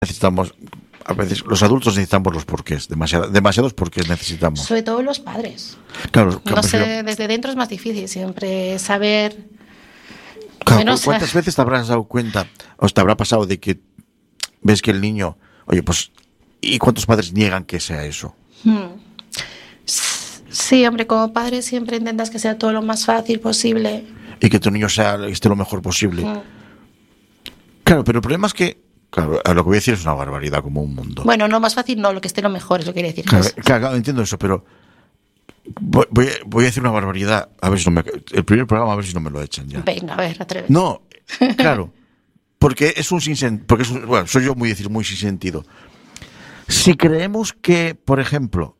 necesitamos, a veces los adultos necesitamos los porqués, demasiados porqués necesitamos. Sobre todo los padres. Claro, No sé, desde dentro es más difícil siempre saber. Claro, Bueno, ¿cuántas veces te habrás dado cuenta o te habrá pasado de que ves que el niño, oye, pues, ¿y cuántos padres niegan que sea eso? Sí, hombre, como padre siempre intentas que sea todo lo más fácil posible. Y que tu niño esté lo mejor posible. Claro, pero el problema es que, claro, lo que voy a decir es una barbaridad como un mundo. Bueno, no más fácil, no, lo que esté lo mejor, es lo que quiere decir. Claro, entiendo eso, pero voy a decir una barbaridad, a ver si no el primer programa, a ver si no me lo echan ya. Venga, a ver, atrévete. No, claro, porque es un sinsentido, bueno, soy yo muy sin sentido. Si creemos que, por ejemplo,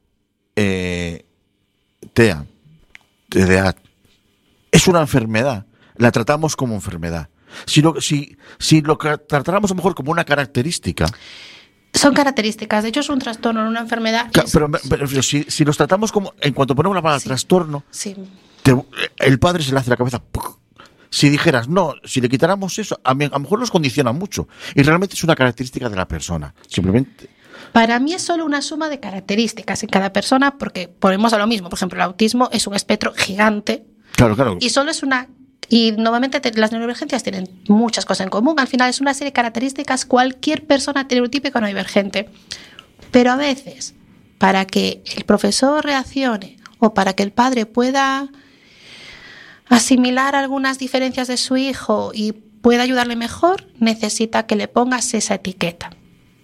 TDA es una enfermedad, la tratamos como enfermedad. Si lo tratáramos a lo mejor como una característica. Son características, de hecho es un trastorno, no una enfermedad. Pero si los tratamos como, en cuanto ponemos la palabra trastorno, el padre se le hace la cabeza. ¡Puc! Si dijeras, no, si le quitáramos eso, a lo mejor nos condiciona mucho. Y realmente es una característica de la persona. Simplemente. Para mí es solo una suma de características en cada persona, porque ponemos a lo mismo. Por ejemplo, el autismo es un espectro gigante. Claro. Y solo es una. Y normalmente las neurodivergencias tienen muchas cosas en común. Al final es una serie de características. Cualquier persona neurotípica o neurodivergente. Pero a veces, para que el profesor reaccione o para que el padre pueda asimilar algunas diferencias de su hijo y pueda ayudarle mejor, necesita que le pongas esa etiqueta.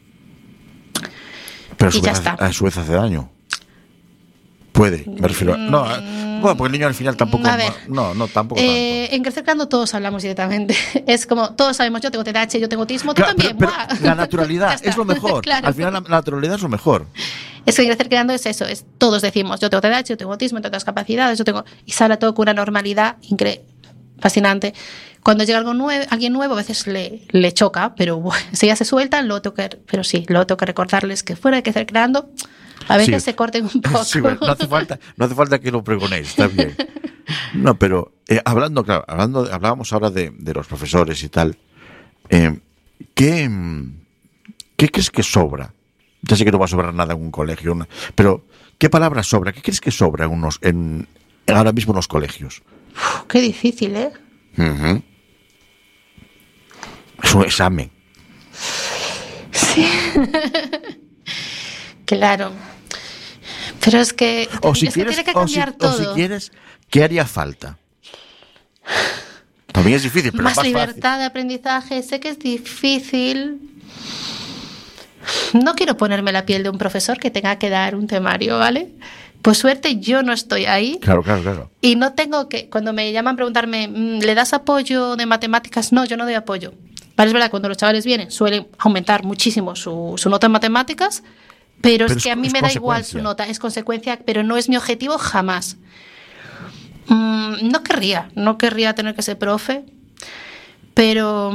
Pero a su vez hace daño. Puede, me refiero. No, bueno, porque el niño al final tampoco. A ver, no, tampoco tanto. En Crecer Creando todos hablamos directamente. Es como, todos sabemos, yo tengo TDAH, yo tengo autismo, tú también. Pero la naturalidad es lo mejor. Claro. Al final la naturalidad es lo mejor. Es que en Crecer Creando es eso, todos decimos, yo tengo TDAH, yo tengo autismo, entre otras capacidades, y se habla todo con una normalidad fascinante. Cuando llega alguien nuevo, a veces le choca, pero bueno, si ya se sueltan, luego tengo que recordarles que fuera de Crecer Creando, a veces se corten un poco. Sí, bueno, no hace falta que lo pregonéis, está bien. No, pero hablábamos ahora de los profesores y tal. ¿Qué crees que sobra? Ya sé que no va a sobrar nada en un colegio, pero ¿qué palabra sobra? ¿Qué crees que sobra ahora mismo en los colegios? Qué difícil, ¿eh? Uh-huh. Es un examen. Sí. Claro. Pero es que tiene que cambiar todo. O si quieres, ¿qué haría falta? También es difícil, pero más más libertad fácil. De aprendizaje. Sé que es difícil. No quiero ponerme la piel de un profesor que tenga que dar un temario, ¿vale? Pues suerte, yo no estoy ahí. Claro. Y no tengo que, cuando me llaman a preguntarme, ¿le das apoyo de matemáticas? No, yo no doy apoyo. Vale, es verdad, cuando los chavales vienen suelen aumentar muchísimo su nota en matemáticas, pero es que a mí me da igual su nota, es consecuencia, pero no es mi objetivo jamás. No querría tener que ser profe, pero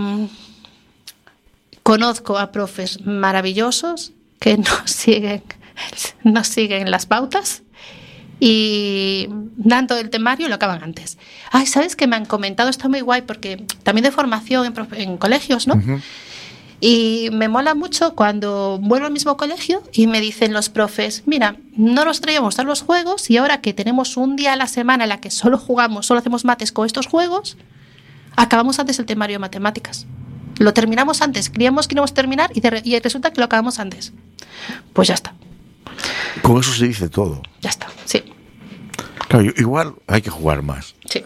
conozco a profes maravillosos que no siguen las pautas y dando el temario lo acaban antes. Ay, ¿sabes qué me han comentado? Está muy guay porque también de formación en colegios, ¿no? Uh-huh. Y me mola mucho cuando vuelvo al mismo colegio y me dicen los profes, mira, no nos traíamos a los juegos y ahora que tenemos un día a la semana en la que solo hacemos mates con estos juegos, acabamos antes el temario de matemáticas. Lo terminamos antes, creíamos que íbamos a terminar y resulta que lo acabamos antes. Pues ya está. Con eso se dice todo. Ya está, sí. Claro, igual hay que jugar más. Sí.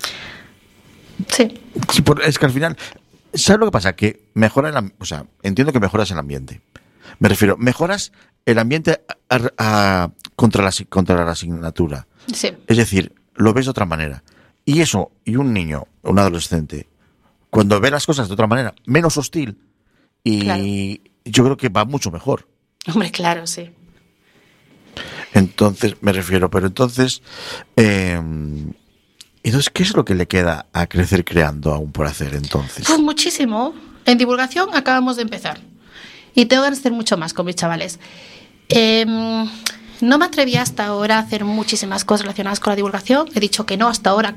Es que al final, ¿sabes lo que pasa? Que entiendo que mejoras el ambiente. Me refiero, mejoras el ambiente contra la asignatura. Sí. Es decir, lo ves de otra manera. Y un niño, un adolescente, cuando ve las cosas de otra manera, menos hostil, claro. Yo creo que va mucho mejor. Hombre, claro, sí. Entonces, entonces, ¿qué es lo que le queda a Crecer Creando aún por hacer entonces? Pues muchísimo. En divulgación acabamos de empezar. Y tengo que hacer mucho más con mis chavales. No me atreví hasta ahora a hacer muchísimas cosas relacionadas con la divulgación. He dicho que no hasta ahora.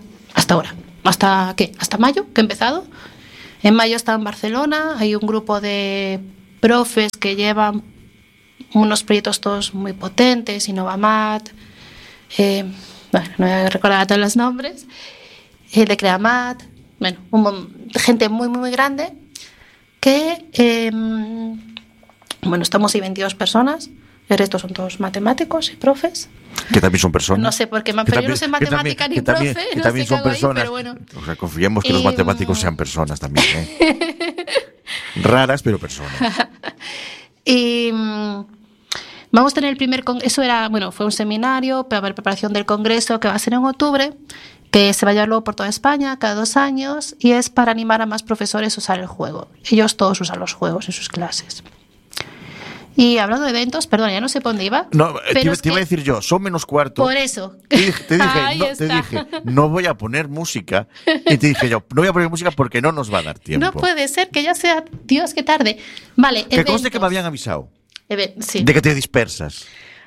¿Hasta qué? ¿Hasta mayo? Que he empezado. En mayo estaba en Barcelona. Hay un grupo de profes que llevan unos proyectos todos muy potentes, Innovamat, bueno, no voy a recordar todos los nombres, de Creamat, bueno, gente muy, muy, muy grande, que, bueno, estamos ahí 22 personas, el resto son todos matemáticos y profes. Que también son personas. No sé por qué, pero yo no sé matemática ni profe, que no también sé son personas. Ahí, pero bueno. O sea, confiemos que los matemáticos sean personas también, ¿eh? Raras, pero personas. Y vamos a tener el primer eso era, bueno, fue un seminario para preparación del congreso que va a ser en octubre, que se va a llevar luego por toda España cada 2 años, y es para animar a más profesores a usar el juego. Ellos todos usan los juegos en sus clases. Y hablando de eventos, perdón, ya no sé por dónde iba. No, te iba a decir yo, son menos cuarto. Por eso. Te dije, no voy a poner música. Y te dije yo, no voy a poner música porque no nos va a dar tiempo. No puede ser que ya sea, Dios, qué tarde. Vale, que conste que me habían avisado. Sí. De que te dispersas.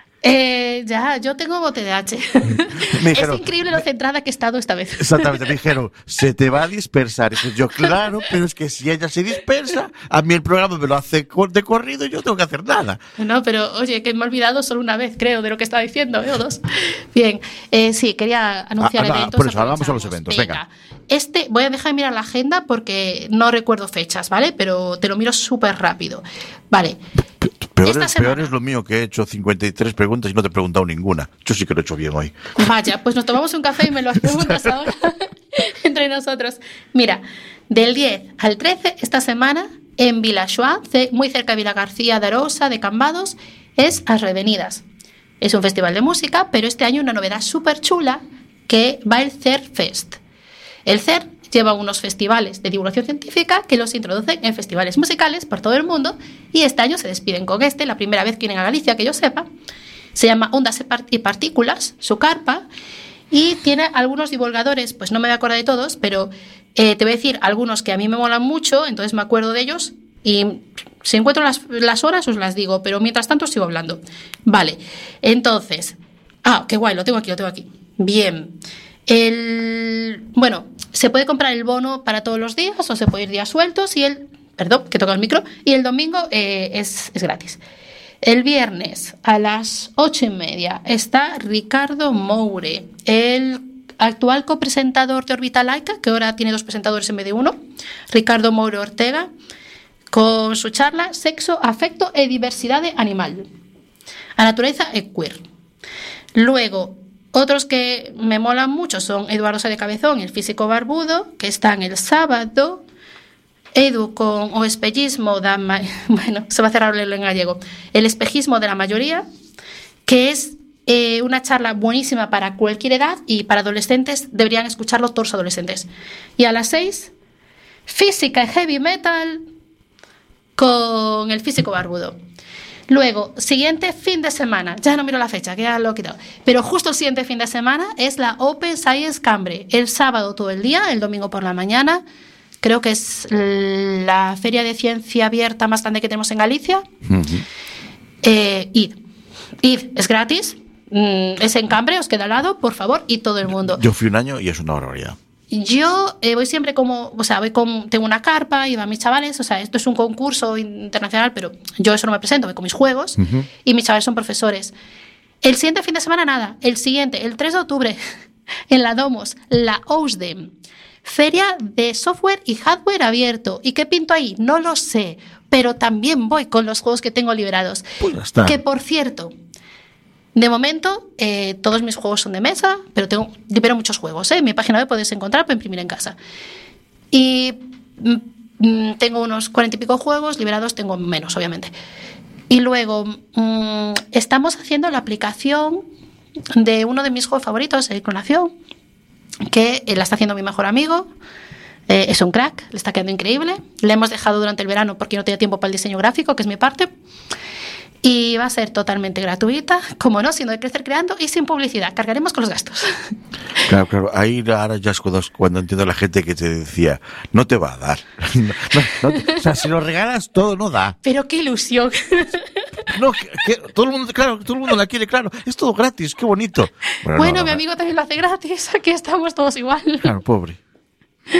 Ya, yo tengo BOTDH. Dijeron, es increíble lo centrada que he estado esta vez. Exactamente, me dijeron, se te va a dispersar. Y yo, claro, pero es que si ella se dispersa, a mí el programa me lo hace de corrido y yo no tengo que hacer nada. No, pero oye, que me he olvidado solo una vez, creo, de lo que estaba diciendo, o 2. Bien, sí, quería anunciar eventos. Por eso, hablamos a los eventos, venga. Voy a dejar de mirar la agenda porque no recuerdo fechas, ¿vale? Pero te lo miro súper rápido. Vale. Peor es lo mío, que he hecho 53 preguntas y no te he preguntado ninguna. Yo sí que lo he hecho bien hoy. Vaya, pues nos tomamos un café y me lo preguntas ahora entre nosotros. Mira, del 10 al 13 esta semana en Vilaxoá, muy cerca de Vilagarcía de Arousa, de Cambados, es As Revenidas. Es un festival de música, pero este año una novedad súper chula, que va el CER Fest. El CER lleva unos festivales de divulgación científica que los introducen en festivales musicales por todo el mundo, y este año se despiden con la primera vez que vienen a Galicia, que yo sepa. Se llama Ondas y Partículas, su carpa, y tiene algunos divulgadores, pues no me voy a acordar de todos, pero te voy a decir algunos que a mí me molan mucho, entonces me acuerdo de ellos, y si encuentro las horas os las digo, pero mientras tanto sigo hablando. Vale, entonces, qué guay, lo tengo aquí. Bien. Bueno, se puede comprar el bono para todos los días o se puede ir días sueltos, perdón, que toca el micro, y el domingo es gratis. El viernes a las 8:30 está Ricardo Moure, el actual copresentador de Órbita Laica, que ahora tiene 2 presentadores en vez de 1, Ricardo Moure Ortega, con su charla Sexo, Afecto e Diversidade Animal, a Natureza e Queer. Luego, otros que me molan mucho son Eduardo Sá de Cabezón, el físico barbudo, que están el sábado. Edu con o espellismo bueno, se va a cerrar en gallego. El espejismo de la mayoría, que es una charla buenísima para cualquier edad, y para adolescentes deberían escucharlo todos los adolescentes. Y a las 6, física y heavy metal con el físico barbudo. Luego, siguiente fin de semana, ya no miro la fecha, que ya lo he quitado, pero justo el siguiente fin de semana es la Open Science Cambre, el sábado todo el día, el domingo por la mañana. Creo que es la feria de ciencia abierta más grande que tenemos en Galicia. Id, es gratis, es en Cambre, os queda al lado, por favor, y todo el mundo. Yo fui un año y es una barbaridad. Yo voy siempre tengo una carpa y van mis chavales, esto es un concurso internacional, pero yo eso no me presento, voy con mis juegos, y mis chavales son profesores. El siguiente fin de semana nada, el siguiente, el 3 de octubre, en la Domos, la OSDEM, Feria de Software y Hardware Abierto. ¿Y qué pinto ahí? No lo sé, pero también voy con los juegos que tengo liberados. Pues ya está. Que, por cierto, de momento, todos mis juegos son de mesa, pero libero muchos juegos. En mi página web podéis encontrar para imprimir en casa. Y tengo unos 40 y pico juegos, liberados tengo menos, obviamente. Y luego, estamos haciendo la aplicación de uno de mis juegos favoritos, el Clonación, que la está haciendo mi mejor amigo. Es un crack, le está quedando increíble. Le hemos dejado durante el verano porque no tenía tiempo para el diseño gráfico, que es mi parte. Y va a ser totalmente gratuita, como no, sino de Crecer Creando y sin publicidad. Cargaremos con los gastos. Claro. Ahí ahora ya es cuando entiendo a la gente que te decía, no te va a dar. O sea, si lo regalas todo, no da. Pero qué ilusión. No, todo el mundo la quiere, claro. Es todo gratis, qué bonito. Bueno, mi amigo también lo hace gratis. Aquí estamos todos igual. Claro, pobre.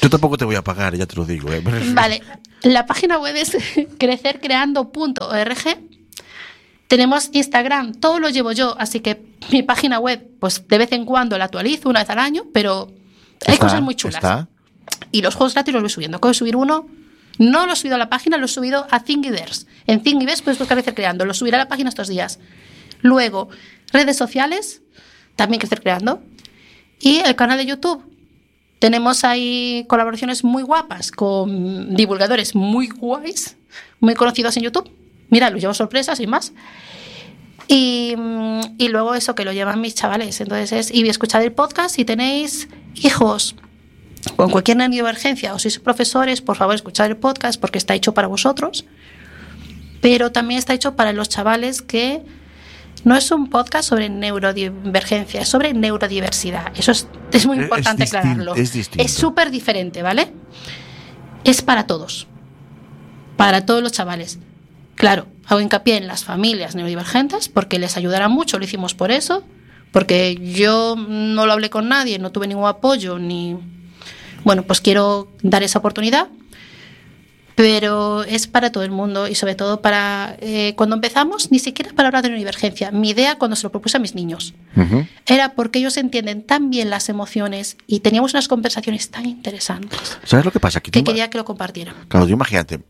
Yo tampoco te voy a pagar, ya te lo digo. Vale, la página web es crecercreando.org. Tenemos Instagram, todo lo llevo yo, así que mi página web, pues de vez en cuando la actualizo, una vez al año, pero hay cosas muy chulas. ¿Está? Y los juegos gratis los voy subiendo. Acabo de subir uno, no lo he subido a la página, lo he subido a Thingiverse. En Thingiverse puedes buscar Crecer Creando, lo subiré a la página estos días. Luego, redes sociales, también Crecer Creando. Y el canal de YouTube. Tenemos ahí colaboraciones muy guapas con divulgadores muy guays, muy conocidos en YouTube. Mira, los llevo sorpresas y más. Y luego eso que lo llevan mis chavales. Entonces y escuchad el podcast. Si tenéis hijos con cualquier neurodivergencia o sois profesores, por favor, escuchad el podcast porque está hecho para vosotros. Pero también está hecho para los chavales que no es un podcast sobre neurodivergencia, es sobre neurodiversidad. Eso es muy importante aclararlo. Es distinto. Es súper diferente, ¿vale? Es para todos los chavales. Claro, hago hincapié en las familias neurodivergentes porque les ayudará mucho, lo hicimos por eso, porque yo no lo hablé con nadie, no tuve ningún apoyo, bueno, pues quiero dar esa oportunidad, pero es para todo el mundo y sobre todo para, cuando empezamos, ni siquiera para hablar de neurodivergencia. Mi idea cuando se lo propuse a mis niños era porque ellos entienden tan bien las emociones y teníamos unas conversaciones tan interesantes. ¿Sabes lo que pasa? Que quería que lo compartieran. Claro, imagínate.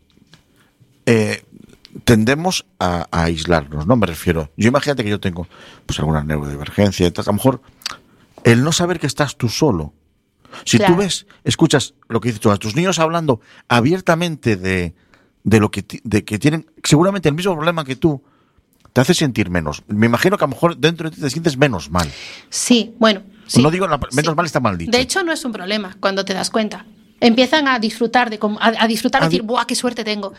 Tendemos a aislarnos, ¿no? Me refiero. Yo imagínate que yo tengo pues alguna neurodivergencia, entonces, a lo mejor el no saber que estás tú solo. Si Claro. tú escuchas lo que dices tú, a tus niños hablando abiertamente de lo que tienen seguramente el mismo problema que tú, te hace sentir menos. Me imagino que a lo mejor dentro de ti te sientes menos mal. Sí, bueno. Sí, No digo menos mal, está mal dicho. De hecho, no es un problema cuando te das cuenta. Empiezan a disfrutar de decir, ¡buah, qué suerte tengo!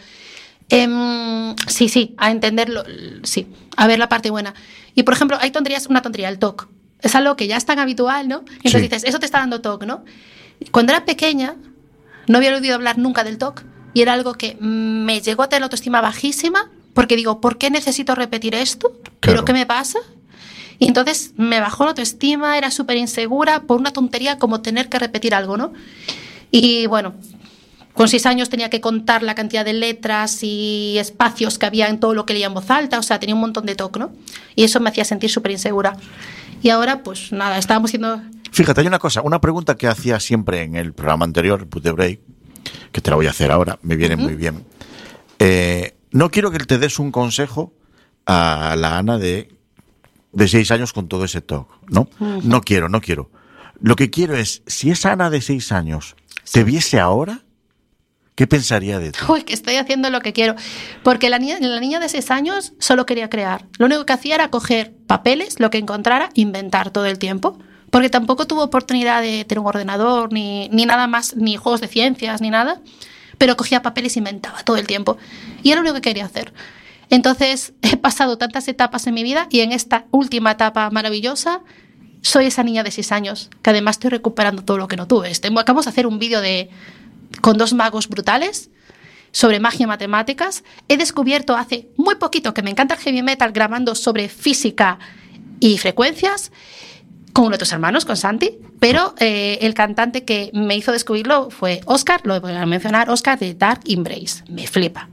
Sí, a entenderlo, sí, a ver la parte buena. Y por ejemplo, hay tonterías, una tontería, el TOC. Es algo que ya es tan habitual, ¿no? Y entonces dices, eso te está dando TOC, ¿no? Cuando era pequeña, no había oído hablar nunca del TOC y era algo que me llegó a tener la autoestima bajísima porque digo, ¿por qué necesito repetir esto? ¿Pero qué me pasa? Y entonces me bajó la autoestima, era súper insegura por una tontería como tener que repetir algo, ¿no? Y bueno, con 6 años tenía que contar la cantidad de letras y espacios que había en todo lo que leía en voz alta, o sea, tenía un montón de TOC, ¿no? Y eso me hacía sentir súper insegura. Y ahora, pues nada, estábamos haciendo... Fíjate, hay una cosa, una pregunta que hacía siempre en el programa anterior, Put the Break, que te la voy a hacer ahora, me viene muy bien. No quiero que te des un consejo a la Ana de 6 años con todo ese TOC, ¿no? No quiero. Lo que quiero es, si esa Ana de 6 años te viese ahora, ¿qué pensaría de ti? Uy, que estoy haciendo lo que quiero. Porque la niña de 6 años solo quería crear. Lo único que hacía era coger papeles, lo que encontrara, inventar todo el tiempo. Porque tampoco tuvo oportunidad de tener un ordenador, ni nada más, ni juegos de ciencias, ni nada. Pero cogía papeles y inventaba todo el tiempo. Y era lo único que quería hacer. Entonces, he pasado tantas etapas en mi vida y en esta última etapa maravillosa soy esa niña de 6 años, que además estoy recuperando todo lo que no tuve. Acabamos de hacer un vídeo con 2 magos brutales sobre magia y matemáticas. He descubierto hace muy poquito que me encanta el heavy metal grabando sobre física y frecuencias con uno de tus hermanos, con Santi, pero el cantante que me hizo descubrirlo fue Oscar, lo voy a mencionar, Oscar de Dark Embrace. Me flipa.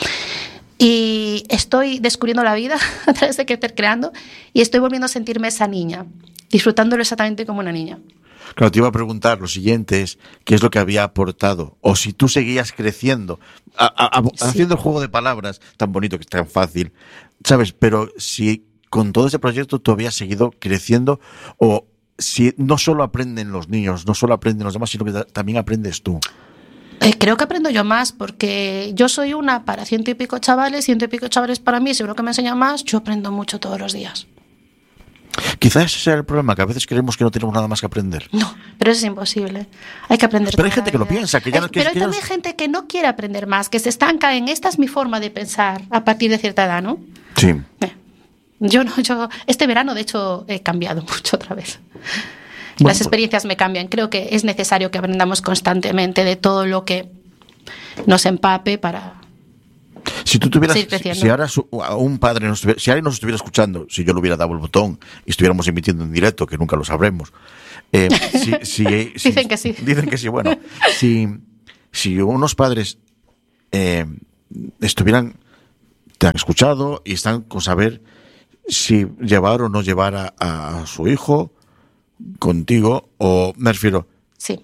Y estoy descubriendo la vida a través de Crecer Creando y estoy volviendo a sentirme esa niña, disfrutándolo exactamente como una niña. Claro, te iba a preguntar lo siguiente es, ¿qué es lo que había aportado? O si tú seguías creciendo, haciendo el juego de palabras tan bonito, que es tan fácil, ¿sabes? Pero si con todo ese proyecto tú habías seguido creciendo o si no solo aprenden los niños, no solo aprenden los demás, sino que también aprendes tú. Creo que aprendo yo más porque yo soy una para 100 y pico chavales, 100 y pico chavales para mí, seguro que me enseñan más, yo aprendo mucho todos los días. Quizás ese sea el problema, que a veces creemos que no tenemos nada más que aprender. No, pero eso es imposible. Hay que aprender. Pero hay gente que lo piensa, que ya no. Pero hay también gente que no quiere aprender más, que se estanca en esta es mi forma de pensar a partir de cierta edad, ¿no? Sí. Yo este verano, de hecho, he cambiado mucho otra vez. Bueno, las experiencias me cambian. Creo que es necesario que aprendamos constantemente de todo lo que nos empape para... Si tú tuvieras, seguir creciendo. si ahora un padre si alguien nos estuviera escuchando, si yo le hubiera dado el botón y estuviéramos emitiendo en directo, que nunca lo sabremos. Dicen que sí. Dicen que sí. Bueno, si unos padres te han escuchado y están con saber si llevar o no llevar a su hijo contigo, o me refiero, Sí.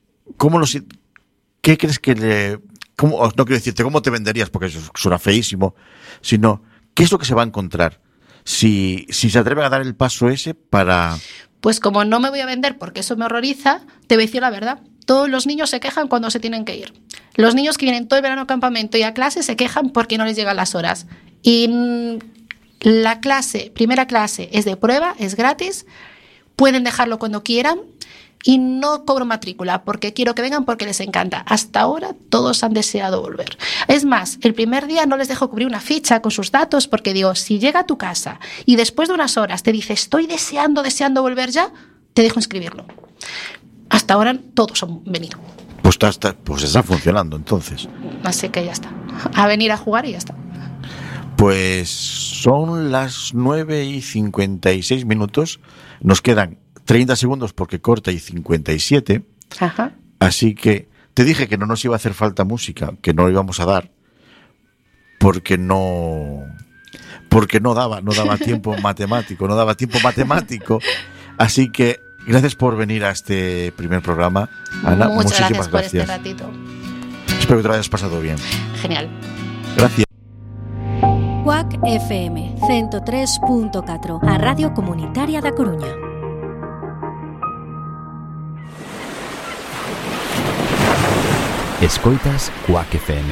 ¿qué crees que no quiero decirte cómo te venderías, porque eso suena feísimo, sino qué es lo que se va a encontrar si se atreven a dar el paso ese para... Pues como no me voy a vender porque eso me horroriza, te voy a decir la verdad. Todos los niños se quejan cuando se tienen que ir. Los niños que vienen todo el verano a campamento y a clase se quejan porque no les llegan las horas. Y la primera clase es de prueba, es gratis, pueden dejarlo cuando quieran y no cobro matrícula porque quiero que vengan porque les encanta. Hasta ahora todos han deseado volver. Es más, el primer día no les dejo cubrir una ficha con sus datos porque digo, si llega a tu casa y después de unas horas te dice estoy deseando volver ya, te dejo inscribirlo. Hasta ahora todos han venido. Pues está funcionando entonces. Así que ya está. A venir a jugar y ya está. Pues son las 9:56. Nos quedan 30 segundos porque corta y 57. Ajá. Así que te dije que no nos iba a hacer falta música, que no lo íbamos a dar, porque no daba tiempo matemático, Así que gracias por venir a este primer programa, Ana. Muchísimas gracias por este ratito. Espero que te lo hayas pasado bien. Genial. Gracias. Cuac FM 103.4, a Radio Comunitaria da Coruña. Escoitas Cuac FM.